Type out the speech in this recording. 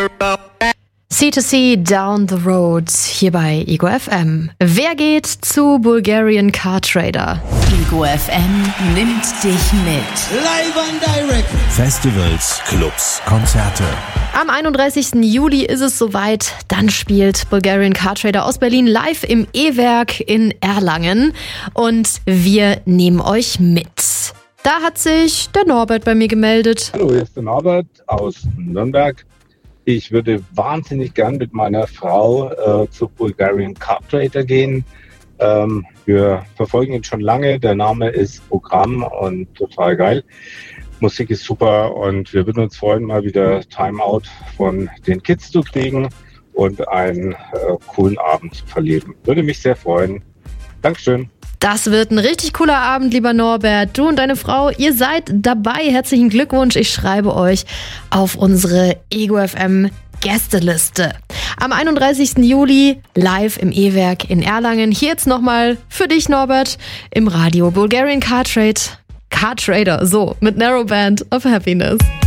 C2C Down the Road hier bei Ego FM. Wer geht zu Bulgarian Car Trader? Ego FM nimmt dich mit. Live and direct. Festivals, Clubs, Konzerte. Am 31. Juli ist es soweit. Dann spielt Bulgarian Car Trader aus Berlin live im E-Werk in Erlangen. Und wir nehmen euch mit. Da hat sich der Norbert bei mir gemeldet. Hallo, hier ist der Norbert aus Nürnberg. Ich würde wahnsinnig gern mit meiner Frau zu Bulgarian Car Trader gehen. Wir verfolgen ihn schon lange. Der Name ist Programm und total geil. Musik ist super und wir würden uns freuen, mal wieder Timeout von den Kids zu kriegen und einen coolen Abend zu verleben. Würde mich sehr freuen. Dankeschön. Das wird ein richtig cooler Abend, lieber Norbert. Du und deine Frau, ihr seid dabei. Herzlichen Glückwunsch. Ich schreibe euch auf unsere Ego FM Gästeliste. Am 31. Juli live im E-Werk in Erlangen. Hier jetzt nochmal für dich, Norbert, im Radio Bulgarian Car Trader, so mit Narrow Band of Happiness.